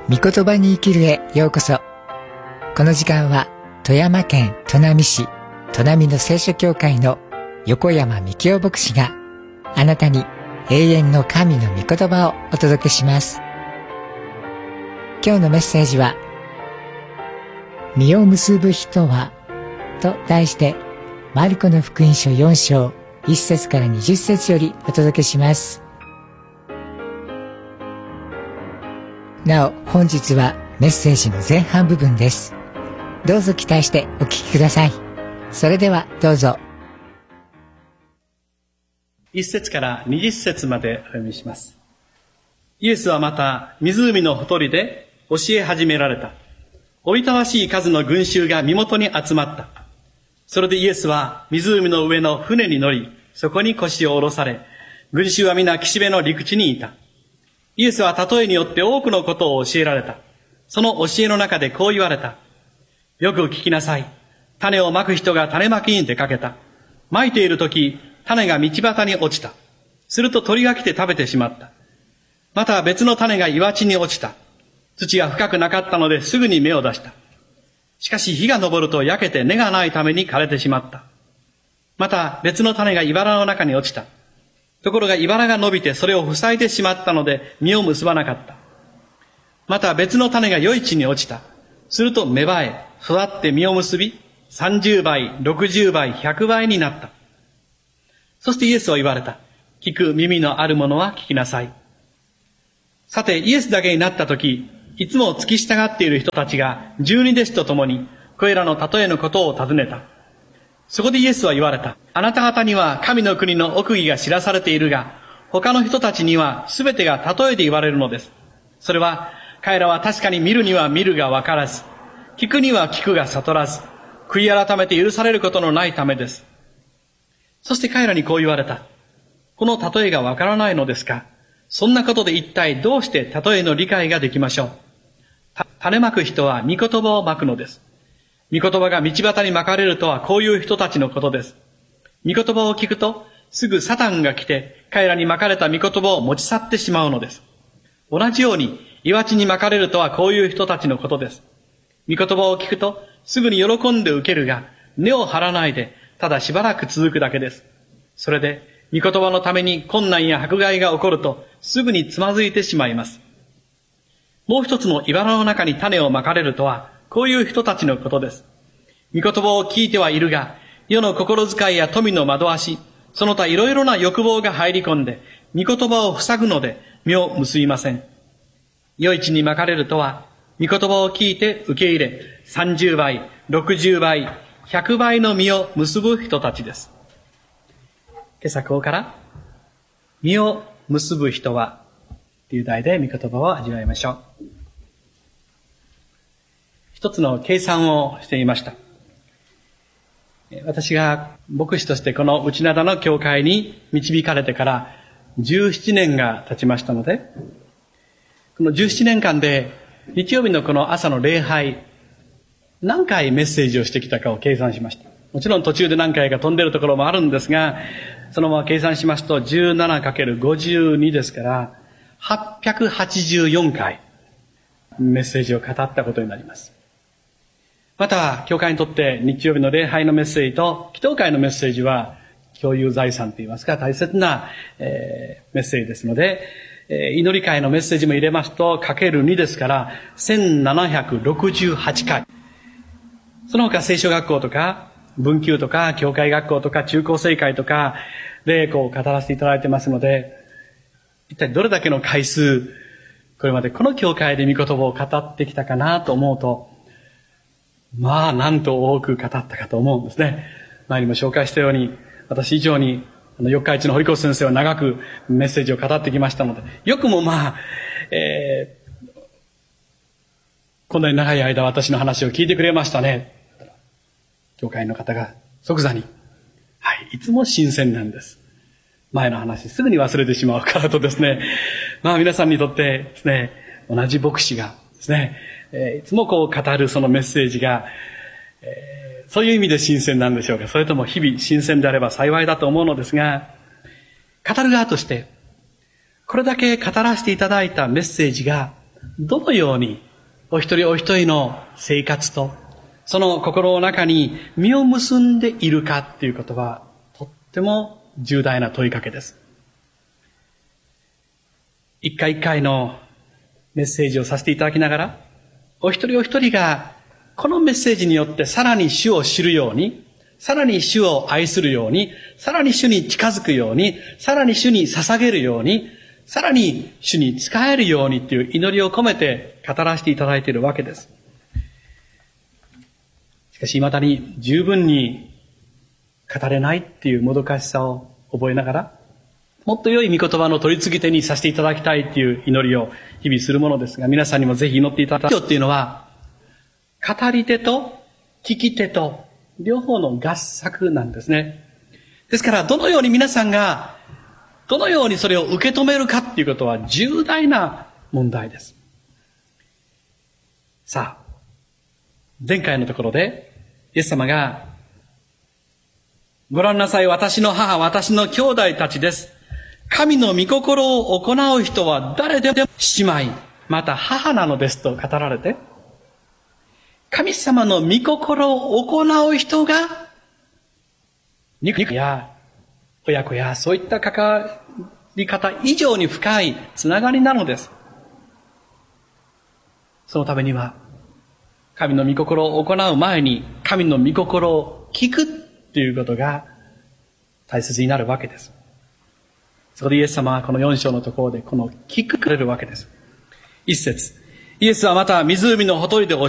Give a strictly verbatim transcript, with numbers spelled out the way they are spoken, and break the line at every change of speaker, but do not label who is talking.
御言葉に生きるへようこそ。この時間は富山県砺波市砺波の聖書教会の横山幹夫牧師があなたに永遠の神の御言葉をお届けします。今日のメッセージは、実を結ぶ人はと題して、マルコの福音書よん章いっ節からにじゅっ節よりお届けします。なお、本日はメッセージの前半部分です。どうぞ期待してお聞きください。それではどうぞ。
いっ節からにじゅっ節までお読みします。イエスはまた湖のほとりで教え始められた。おびただしい数の群衆が身元に集まった。それでイエスは湖の上の船に乗り、そこに腰を下ろされ、群衆は皆岸辺の陸地にいた。イエスは例えによって多くのことを教えられた。その教えの中でこう言われた。よく聞きなさい。種をまく人が種まきに出かけた。まいているとき、種が道端に落ちた。すると鳥が来て食べてしまった。また別の種が岩地に落ちた。土が深くなかったのですぐに芽を出した。しかし日が昇ると焼けて根がないために枯れてしまった。また別の種が茨の中に落ちた。ところが茨が伸びてそれを塞いでしまったので実を結ばなかった。また別の種が良い地に落ちた。すると芽生え、育って実を結び、さんじゅうばい、ろくじゅうばい、ひゃくばいになった。そしてイエスは言われた。聞く耳のある者は聞きなさい。さてイエスだけになったとき、いつも付き従っている人たちが十二弟子と共にこれらの例えのことを尋ねた。そこでイエスは言われた。あなた方には神の国の奥義が知らされているが、他の人たちにはすべてが例えで言われるのです。それは彼らは確かに見るには見るが分からず、聞くには聞くが悟らず、悔い改めて許されることのないためです。そして彼らにこう言われた。この例えが分からないのですか？そんなことで一体どうして例えの理解ができましょう？種まく人は御言葉をまくのです。御言葉が道端にまかれるとはこういう人たちのことです。御言葉を聞くとすぐサタンが来て彼らにまかれた御言葉を持ち去ってしまうのです。同じように岩地にまかれるとはこういう人たちのことです。御言葉を聞くとすぐに喜んで受けるが根を張らないでただしばらく続くだけです。それで御言葉のために困難や迫害が起こるとすぐにつまずいてしまいます。もう一つの茨の中に種をまかれるとはこういう人たちのことです。御言葉を聞いてはいるが、世の心遣いや富の惑わし、その他いろいろな欲望が入り込んで、御言葉を塞ぐので実を結びません。良い地にまかれるとは、御言葉を聞いて受け入れ、さんじゅうばい、ろくじゅうばい、ひゃくばいの実を結ぶ人たちです。今朝ここから、実を結ぶ人は、という題で御言葉を味わいましょう。一つの計算をしていました。私が牧師としてこの内灘の教会に導かれてからじゅうななねんが経ちましたので、このじゅうななねんかんで日曜日のこの朝の礼拝、何回メッセージをしてきたかを計算しました。もちろん途中で何回か飛んでるところもあるんですが、そのまま計算しますと じゅうななかけるごじゅうに ですからはっぴゃくはちじゅうよんかいメッセージを語ったことになります。また、教会にとって日曜日の礼拝のメッセージと祈祷会のメッセージは共有財産といいますか大切な、えー、メッセージですので、えー、祈り会のメッセージも入れますとかけるにですからせんななひゃくろくじゅうはちかい。その他聖書学校とか文級とか教会学校とか中高生会とかでこう語らせていただいてますので、一体どれだけの回数これまでこの教会で御言葉を語ってきたかなと思うと、まあ、なんと多く語ったかと思うんですね。前にも紹介したように、私以上に、あの、四日市の堀越先生は長くメッセージを語ってきましたので、よくもまあ、えー、こんなに長い間私の話を聞いてくれましたね。教会の方が即座に、はい、いつも新鮮なんです。前の話すぐに忘れてしまうからとですね、まあ皆さんにとってですね、同じ牧師がですね、いつもこう語るそのメッセージが、えー、そういう意味で新鮮なんでしょうか。それとも日々新鮮であれば幸いだと思うのですが、語る側としてこれだけ語らせていただいたメッセージがどのようにお一人お一人の生活とその心の中に実を結んでいるかっていうことはとっても重大な問いかけです。一回一回のメッセージをさせていただきながら、お一人お一人がこのメッセージによってさらに主を知るように、さらに主を愛するように、さらに主に近づくように、さらに主に捧げるように、さらに主に仕えるようにという祈りを込めて語らせていただいているわけです。しかし未だに十分に語れないっていうもどかしさを覚えながら、もっと良い御言葉の取り次ぎ手にさせていただきたいっていう祈りを日々するものですが、皆さんにもぜひ祈っていただきたいっていうのは、語り手と聞き手と両方の合作なんですね。ですから、どのように皆さんが、どのようにそれを受け止めるかっていうことは重大な問題です。さあ、前回のところで、イエス様が、ご覧なさい、私の母、私の兄弟たちです。神の御心を行う人は誰でも姉妹、また母なのですと語られて、神様の御心を行う人が、肉や親子やそういった関わり方以上に深いつながりなのです。そのためには、神の御心を行う前に、神の御心を聞くということが大切になるわけです。そこでイエス様はこのよん章のところでこの聞くくれるわけです。一節。イエスはまた湖のほとりで教